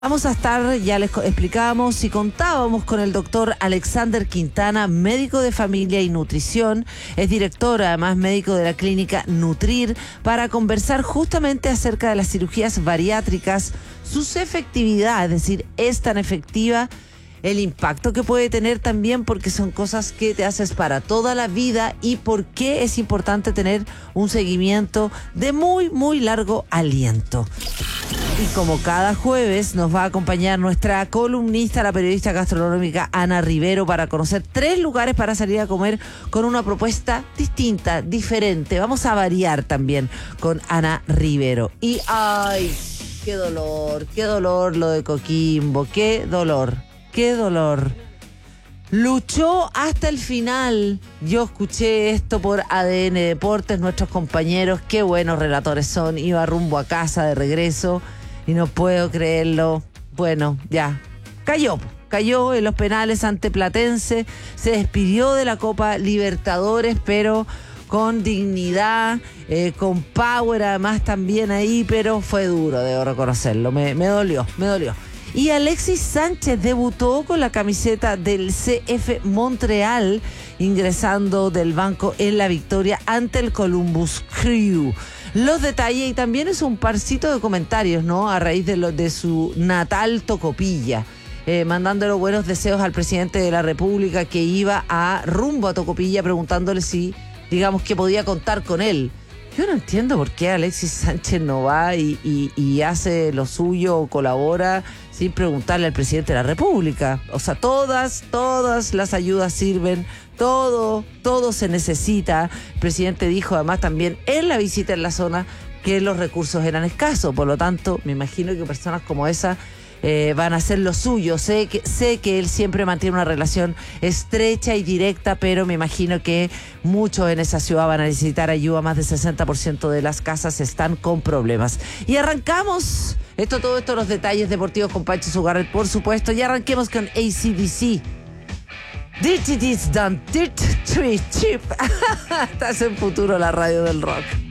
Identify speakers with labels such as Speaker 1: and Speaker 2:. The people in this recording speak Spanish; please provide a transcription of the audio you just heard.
Speaker 1: Vamos a estar, ya les explicábamos y contábamos con el doctor Alexander Quintana, médico de familia y nutrición, es director, además médico de la clínica Nutrir, para conversar justamente acerca de las cirugías bariátricas, sus efectividad, es decir, es tan efectiva, el impacto que puede tener también, porque son cosas que te haces para toda la vida, y por qué es importante tener un seguimiento de muy largo aliento. Y como cada jueves nos va a acompañar nuestra columnista, la periodista gastronómica Ana Rivero, para conocer 3 lugares para salir a comer con una propuesta distinta, diferente. Vamos a variar también con Ana Rivero. Y ¡ay! ¡Qué dolor lo de Coquimbo! ¡Qué dolor! Luchó hasta el final. Yo escuché esto por ADN Deportes, nuestros compañeros, qué buenos relatores son. Iba rumbo a casa de regreso y no puedo creerlo. Bueno, ya, cayó en los penales ante Platense, se despidió de la Copa Libertadores, pero con dignidad, con power además también ahí, pero fue duro, debo reconocerlo, me dolió. Y Alexis Sánchez debutó con la camiseta del CF Montreal, ingresando del banco en la victoria ante el Columbus Crew. Los detalles, y también es un parcito de comentarios, ¿no?, a raíz de su natal Tocopilla, mandándole buenos deseos al presidente de la República, que iba rumbo a Tocopilla, preguntándole si, digamos, que podía contar con él. Yo no entiendo por qué Alexis Sánchez no va y hace lo suyo o colabora sin preguntarle al presidente de la República. O sea, todas las ayudas sirven, todo se necesita. El presidente dijo además también en la visita en la zona que los recursos eran escasos. Por lo tanto, me imagino que personas como esa van a hacer lo suyo. Sé que él siempre mantiene una relación estrecha y directa, pero me imagino que muchos en esa ciudad van a necesitar ayuda. Más del 60% de las casas están con problemas. Y arrancamos todo esto, los detalles deportivos con Pancho Zugarret, por supuesto. Y arranquemos con AC/DC. Dirty This Done, Dirt Tree Chip. Estás en Futuro, la radio del rock.